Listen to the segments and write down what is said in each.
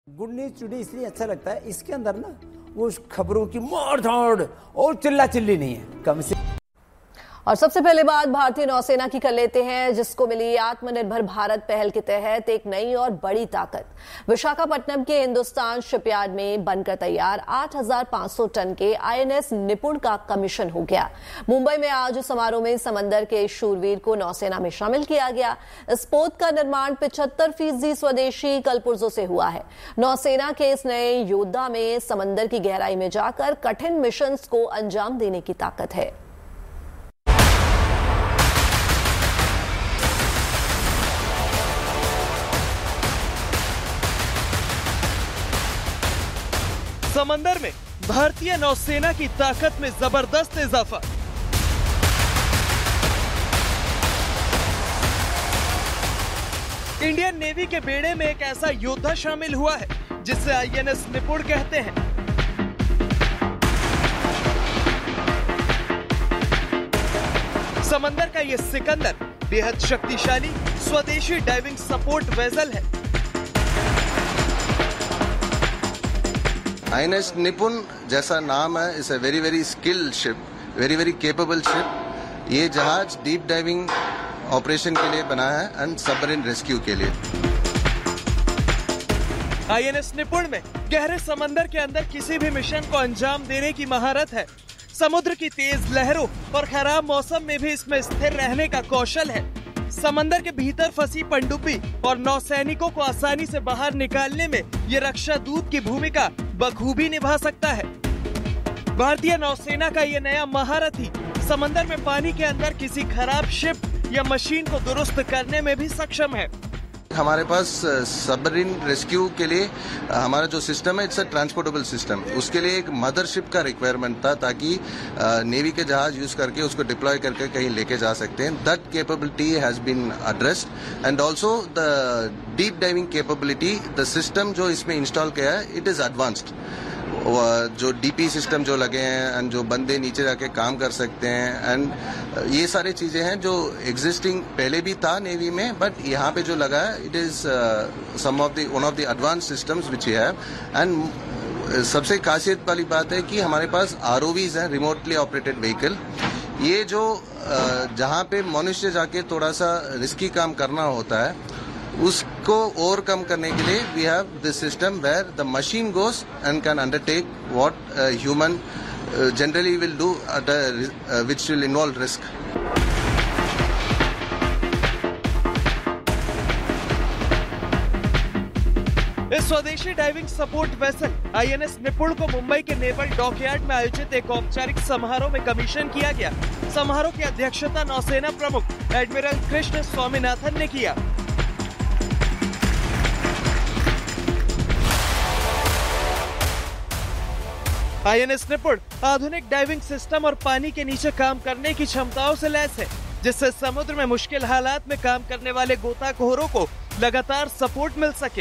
Good news today इसलिए अच्छा लगता है, इसके अंदर ना वो खबरों की मार धाड़ और चिल्ला चिल्ली नहीं है, कम से। और सबसे पहले बात भारतीय नौसेना की कर लेते हैं, जिसको मिली आत्मनिर्भर भारत पहल के तहत एक नई और बड़ी ताकत। विशाखापट्टनम के हिंदुस्तान शिपयार्ड में बनकर तैयार 8,500 टन के INS निपुण का कमीशन हो गया। मुंबई में आज समारोह में समंदर के शूरवीर को नौसेना में शामिल किया गया। इस पोत का निर्माण 75% स्वदेशी कलपुर्जों से हुआ है। नौसेना के इस नए योद्धा में समंदर की गहराई में जाकर कठिन मिशन को अंजाम देने की ताकत है। समंदर में भारतीय नौसेना की ताकत में जबरदस्त इजाफा। इंडियन नेवी के बेड़े में एक ऐसा योद्धा शामिल हुआ है जिसे INS निपुण कहते हैं। समंदर का ये सिकंदर बेहद शक्तिशाली स्वदेशी डाइविंग सपोर्ट वेसल है। INS निपुण जैसा नाम है, it's a very very skilled ship, very very capable ship. ये जहाज डीप डाइविंग ऑपरेशन के लिए बना है एंड सबमरीन रेस्क्यू के लिए। INS निपुण में गहरे समंदर के अंदर किसी भी मिशन को अंजाम देने की महारत है। समुद्र की तेज लहरों और खराब मौसम में भी इसमें स्थिर रहने का कौशल है। समंदर के भीतर फंसी पनडुब्बी और नौसैनिकों को आसानी से बाहर निकालने में ये रक्षा दूत की भूमिका बखूबी निभा सकता है। भारतीय नौसेना का ये नया महारथी समंदर में पानी के अंदर किसी खराब शिप या मशीन को दुरुस्त करने में भी सक्षम है। हमारे पास सबमरीन रेस्क्यू के लिए हमारा जो सिस्टम है, इट्स अ ट्रांसपोर्टेबल सिस्टम। उसके लिए एक मदरशिप का रिक्वायरमेंट था ताकि नेवी के जहाज यूज करके उसको डिप्लॉय करके कहीं लेके जा सकते हैं। That capability has been addressed and also the deep diving capability, the system जो इसमें इंस्टॉल किया है, इट इज एडवांस्ड। जो DP सिस्टम जो लगे हैं एंड जो बंदे नीचे जाके काम कर सकते हैं एंड ये सारी चीजें हैं जो एग्जिस्टिंग पहले भी था नेवी में, बट यहाँ पे जो लगा है it is one of the advance systems which we have. And सबसे खासियत वाली बात है कि हमारे पास ROVs हैं, रिमोटली ऑपरेटेड व्हीकल। ये जो जहाँ पे मनुष्य जाके थोड़ा सा रिस्की काम करना होता है उसको ओवरकम करने के लिए we have this system where the machine goes and can undertake what human generally will do which will involve risk. इस स्वदेशी डाइविंग सपोर्ट वेसल INS निपुण को मुंबई के नेवल डॉकयार्ड में आयोजित एक औपचारिक समारोह में कमीशन किया गया। समारोह की अध्यक्षता नौसेना प्रमुख एडमिरल कृष्ण स्वामीनाथन ने किया। INS निपुण आधुनिक डाइविंग सिस्टम और पानी के नीचे काम करने की क्षमताओं से लैस है, जिससे समुद्र में मुश्किल हालात में काम करने वाले गोताखोरों को लगातार सपोर्ट मिल सके।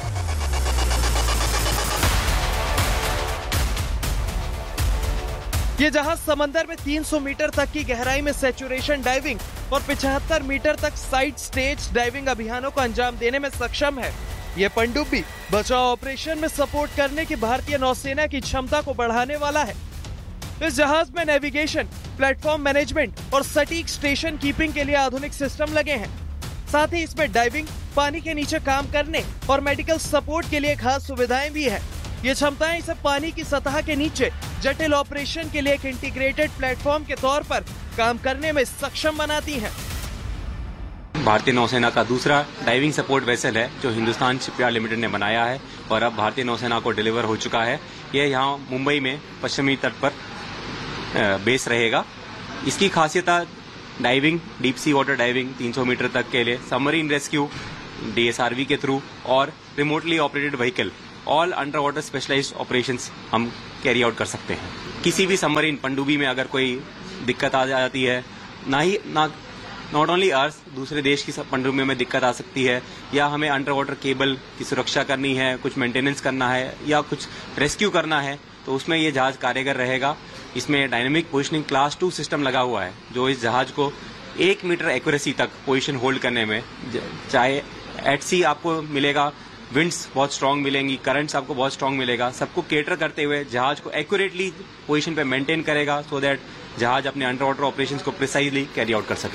ये जहाज समंदर में 300 मीटर तक की गहराई में सैचुरेशन डाइविंग और 75 मीटर तक साइड स्टेज डाइविंग अभियानों को अंजाम देने में सक्षम है। ये पनडुब्बी बचाव ऑपरेशन में सपोर्ट करने की भारतीय नौसेना की क्षमता को बढ़ाने वाला है। इस जहाज में नेविगेशन, प्लेटफॉर्म मैनेजमेंट और सटीक स्टेशन कीपिंग के लिए आधुनिक सिस्टम लगे हैं। साथ ही इसमें डाइविंग, पानी के नीचे काम करने और मेडिकल सपोर्ट के लिए खास सुविधाएं भी है। ये क्षमताएं इसे पानी की सतह के नीचे जटिल ऑपरेशन के लिए एक इंटीग्रेटेड प्लेटफॉर्म के तौर पर काम करने में सक्षम बनाती हैं। भारतीय नौसेना का दूसरा डाइविंग सपोर्ट वेसल है जो हिंदुस्तान शिपयार्ड लिमिटेड ने बनाया है और अब भारतीय नौसेना को डिलीवर हो चुका है। यह यहाँ मुंबई में पश्चिमी तट पर बेस रहेगा। इसकी खासियत diving, deep sea water diving 300 metre तक के लिए, सबमरीन रेस्क्यू DSRV के थ्रू और remotely operated vehicle, all under water specialised operations हम कैरी आउट कर सकते हैं। किसी भी सबमरीन पनडुब्बी में अगर कोई दिक्कत आ जाती है, नॉट ओनली अर्स, दूसरे देश की पनडुब्बी में दिक्कत आ सकती है, या हमें अंडर वाटर केबल की सुरक्षा करनी है, कुछ मेंटेनेंस करना है या कुछ रेस्क्यू करना है, तो उसमें ये जहाज कारगर रहेगा। इसमें डायनेमिक पोजिशनिंग क्लास 2 सिस्टम लगा हुआ है जो इस जहाज को 1 मीटर एक्यूरेसी तक पोजीशन होल्ड करने में, चाहे एट सी आपको मिलेगा विंड्स बहुत स्ट्रांग मिलेंगी, करंट्स आपको बहुत स्ट्रांग मिलेगा। सबको केटर करते हुए जहाज को एक्यूरेटली पोजीशन पे मेंटेन करेगा सो दैट जहाज अपने अंडर वाटर ऑपरेशंस को प्रिसाइजली कैरी आउट कर सके।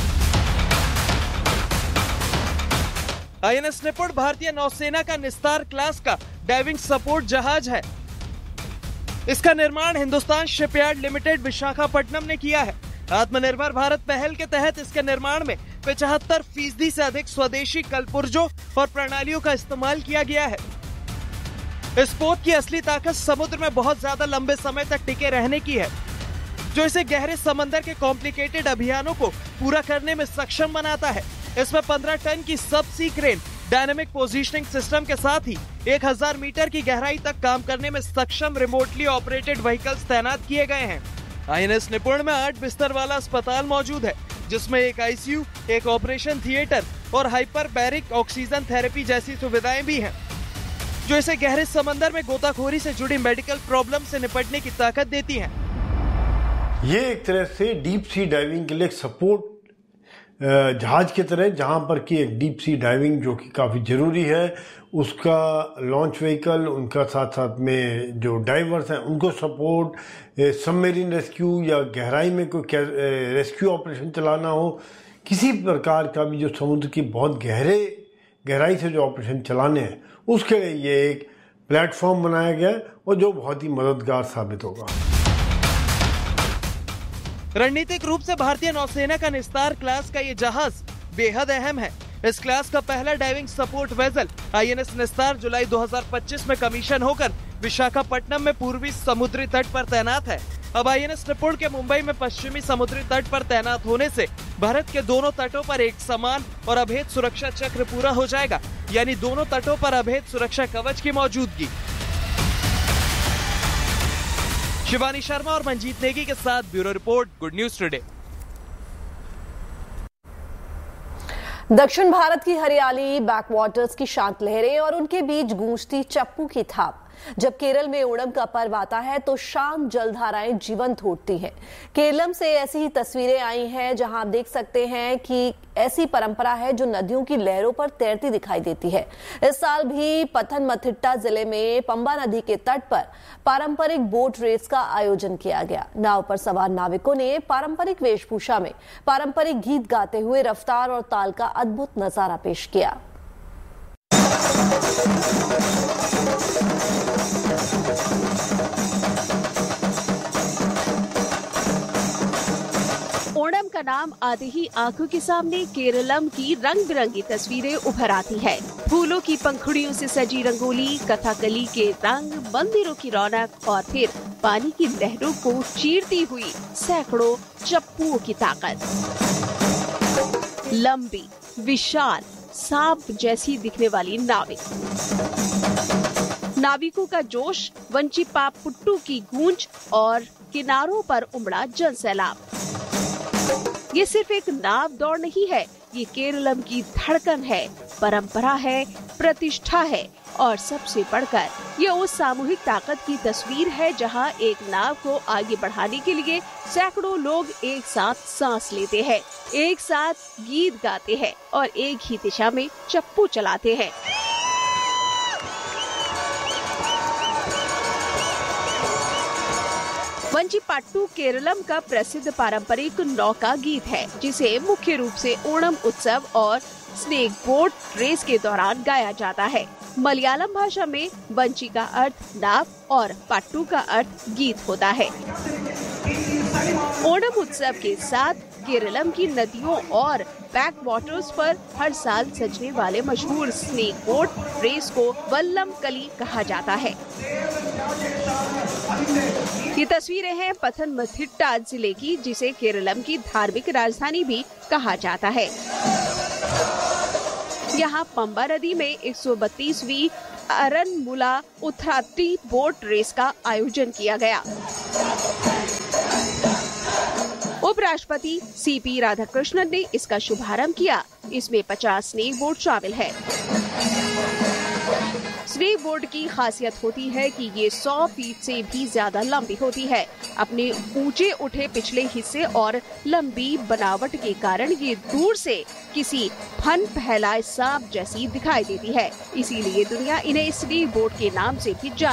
आईएनएस निपुण भारतीय नौसेना का निस्तार क्लास का डाइविंग सपोर्ट जहाज है। इसका निर्माण हिंदुस्तान शिपयार्ड लिमिटेड विशाखापट्टनम ने किया है। आत्मनिर्भर भारत पहल के तहत इसके निर्माण में 75% से अधिक स्वदेशी कलपुर्जों और प्रणालियों का इस्तेमाल किया गया है। इस पोत की असली ताकत समुद्र में बहुत ज्यादा लंबे समय तक टिके रहने की है, जो इसे गहरे समंदर के कॉम्प्लिकेटेड अभियानों को पूरा करने में सक्षम बनाता है। इसमें 15 टन की सब सी क्रेन, डायनेमिक पोजीशनिंग सिस्टम के साथ ही 1000 मीटर की गहराई तक काम करने में सक्षम रिमोटली ऑपरेटेड व्हीकल्स तैनात किए गए हैं। आईएनएस निपुण में 8 बिस्तर वाला अस्पताल मौजूद है, जिसमें एक आईसीयू, एक ऑपरेशन थिएटर और हाइपरबैरिक ऑक्सीजन थेरेपी जैसी सुविधाएं भी हैं, जो इसे गहरे समंदर में गोताखोरी से जुड़ी मेडिकल प्रॉब्लम से निपटने की ताकत देती हैं। ये एक तरह से डीप सी डाइविंग के लिए सपोर्ट जहाज की तरह, जहां पर कि एक डीप सी डाइविंग जो कि काफ़ी ज़रूरी है, उसका लॉन्च व्हीकल, उनका साथ साथ में जो डाइवर्स हैं उनको सपोर्ट, सबमरीन रेस्क्यू या गहराई में कोई रेस्क्यू ऑपरेशन चलाना हो, किसी प्रकार का भी जो समुद्र की बहुत गहराई से जो ऑपरेशन चलाने हैं, उसके लिए ये एक प्लेटफॉर्म बनाया गया है और जो बहुत ही मददगार साबित होगा। रणनीतिक रूप से भारतीय नौसेना का निस्तार क्लास का ये जहाज बेहद अहम है। इस क्लास का पहला डाइविंग सपोर्ट वेसल आईएनएस निस्तार जुलाई 2025 में कमीशन होकर विशाखापट्टनम में पूर्वी समुद्री तट पर तैनात है। अब आईएनएस निपुण के मुंबई में पश्चिमी समुद्री तट पर तैनात होने से भारत के दोनों तटों पर एक समान और अभेद सुरक्षा चक्र पूरा हो जाएगा, यानी दोनों तटों पर अभेद सुरक्षा कवच की मौजूदगी। शिवानी शर्मा और मंजीत नेगी के साथ bureau report, good news today. दक्षिण भारत की हरियाली, बैकवाटर्स की शांत लहरें और उनके बीच गूंजती चप्पू की थाप। जब केरल में ओणम का पर्व आता है तो शांत जलधाराएं जीवंत उठती हैं। केरलम से ऐसी ही तस्वीरें आई हैं जहां आप देख सकते हैं कि ऐसी परंपरा है जो नदियों की लहरों पर तैरती दिखाई देती है। इस साल भी पथनमथिट्टा जिले में पंबा नदी के तट पर पारंपरिक बोट रेस का आयोजन किया गया। नाव पर सवार नाविकों ने पारंपरिक वेशभूषा में पारंपरिक गीत गाते हुए रफ्तार और ताल का अद्भुत नजारा पेश किया। ओणम का नाम आते ही आंखों के सामने केरलम की रंग बिरंगी तस्वीरें उभर आती है। फूलों की पंखुड़ियों से सजी रंगोली, कथाकली के रंग, मंदिरों की रौनक और फिर पानी की लहरों को चीरती हुई सैकड़ों चप्पुओं की ताकत। लंबी, विशाल, सांप जैसी दिखने वाली नावें, नाविकों का जोश, वंचिपापुट्टू की गूंज और किनारों पर उमड़ा जन सैलाब। ये सिर्फ एक नाव दौड़ नहीं है, ये केरलम की धड़कन है, परंपरा है, प्रतिष्ठा है और सबसे बढ़कर ये उस सामूहिक ताकत की तस्वीर है जहां एक नाव को आगे बढ़ाने के लिए सैकड़ों लोग एक साथ सांस लेते हैं, एक साथ गीत गाते हैं और एक ही दिशा में चप्पू चलाते हैं। वंचिपाट्टू केरलम का प्रसिद्ध पारंपरिक नौका गीत है, जिसे मुख्य रूप से ओणम उत्सव और स्नेक बोट रेस के दौरान गाया जाता है। मलयालम भाषा में वंची का अर्थ नाव और पाट्टू का अर्थ गीत होता है। ओणम उत्सव के साथ केरलम की नदियों और बैक वाटर्स पर हर साल सजने वाले मशहूर स्नेक बोट रेस को वल्लम कली कहा जाता है। ये तस्वीरें हैं पथनमथिट्टा जिले की, जिसे केरलम की धार्मिक राजधानी भी कहा जाता है। यहाँ पंबा नदी में 132वीं अरनमुला उथराटी बोट रेस का आयोजन किया गया। उपराष्ट्रपति सीपी राधाकृष्णन ने इसका शुभारंभ किया। इसमें 50 स्नेक बोट शामिल है। स्नेक स्लीप बोर्ड की खासियत होती है कि ये 100 फीट से भी ज्यादा लंबी होती है। अपने ऊंचे उठे पिछले हिस्से और लंबी बनावट के कारण ये दूर से किसी फन फैलाए सांप जैसी दिखाई देती है। इसीलिए दुनिया इन्हें स्लीप बोर्ड के नाम से भी जानती है।